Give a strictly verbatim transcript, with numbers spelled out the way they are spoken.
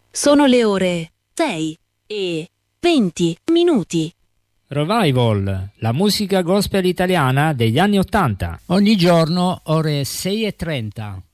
Sono le ore sei e venti minuti. Revival, la musica gospel italiana degli anni Ottanta. Ogni giorno ore sei e trenta.